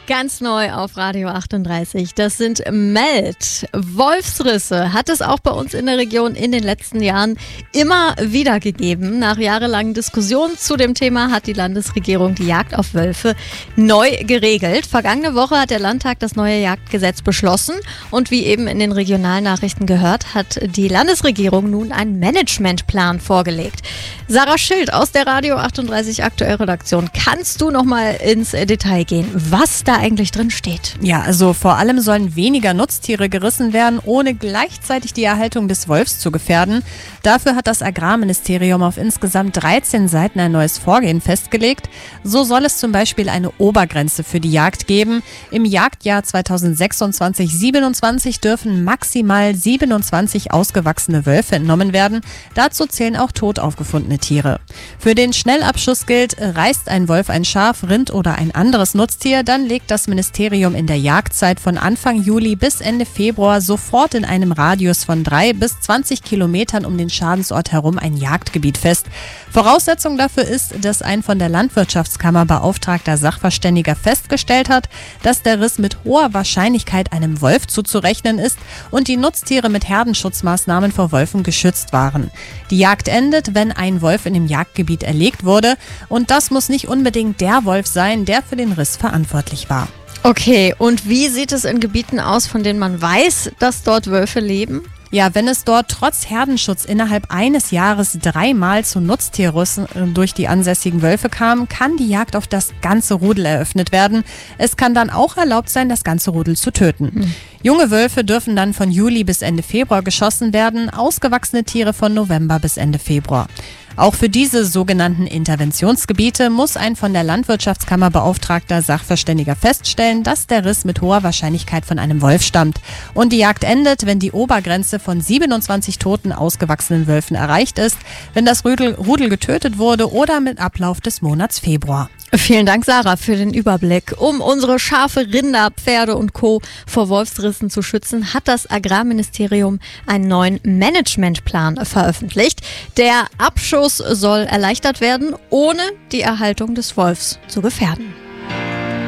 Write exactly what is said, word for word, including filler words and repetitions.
Ganz neu auf Radio achtunddreißig. Das sind Meld. Wolfsrisse hat es auch bei uns in der Region in den letzten Jahren immer wieder gegeben. Nach jahrelangen Diskussionen zu dem Thema hat die Landesregierung die Jagd auf Wölfe neu geregelt. Vergangene Woche hat der Landtag das neue Jagdgesetz beschlossen und wie eben in den Regionalnachrichten gehört, hat die Landesregierung nun einen Managementplan vorgelegt. Sarah Schild aus der Radio achtunddreißig Aktuell Redaktion. Kannst du noch mal ins Detail gehen, was da eigentlich drin steht? Ja, also vor allem sollen weniger Nutztiere gerissen werden, ohne gleichzeitig die Erhaltung des Wolfs zu gefährden. Dafür hat das Agrarministerium auf insgesamt dreizehn Seiten ein neues Vorgehen festgelegt. So soll es zum Beispiel eine Obergrenze für die Jagd geben. Im Jagdjahr zweitausendsechsundzwanzig siebenundzwanzig dürfen maximal siebenundzwanzig ausgewachsene Wölfe entnommen werden. Dazu zählen auch tot aufgefundene Tiere. Für den Schnellabschuss gilt, reißt ein Wolf ein Schaf, Rind oder ein anderes Nutztier, dann legt das Ministerium in der Jagdzeit von Anfang Juli bis Ende Februar sofort in einem Radius von drei bis zwanzig Kilometern um den Schadensort herum ein Jagdgebiet fest. Voraussetzung dafür ist, dass ein von der Landwirtschaftskammer beauftragter Sachverständiger festgestellt hat, dass der Riss mit hoher Wahrscheinlichkeit einem Wolf zuzurechnen ist und die Nutztiere mit Herdenschutzmaßnahmen vor Wölfen geschützt waren. Die Jagd endet, wenn ein Wolf in dem Jagdgebiet erlegt wurde, und das muss nicht unbedingt der Wolf sein, der für den Riss verantwortlich war. Okay, und wie sieht es in Gebieten aus, von denen man weiß, dass dort Wölfe leben? Ja, wenn es dort trotz Herdenschutz innerhalb eines Jahres dreimal zu Nutztierrüssen durch die ansässigen Wölfe kam, kann die Jagd auf das ganze Rudel eröffnet werden. Es kann dann auch erlaubt sein, das ganze Rudel zu töten. Hm. Junge Wölfe dürfen dann von Juli bis Ende Februar geschossen werden, ausgewachsene Tiere von November bis Ende Februar. Auch für diese sogenannten Interventionsgebiete muss ein von der Landwirtschaftskammer beauftragter Sachverständiger feststellen, dass der Riss mit hoher Wahrscheinlichkeit von einem Wolf stammt. Und die Jagd endet, wenn die Obergrenze von siebenundzwanzig toten ausgewachsenen Wölfen erreicht ist, wenn das Rudel, Rudel getötet wurde oder mit Ablauf des Monats Februar. Vielen Dank, Sarah, für den Überblick. Um unsere Schafe, Rinder, Pferde und Co. vor Wolfsrissen zu schützen, hat das Agrarministerium einen neuen Managementplan veröffentlicht. Der Abschuss soll erleichtert werden, ohne die Erhaltung des Wolfs zu gefährden.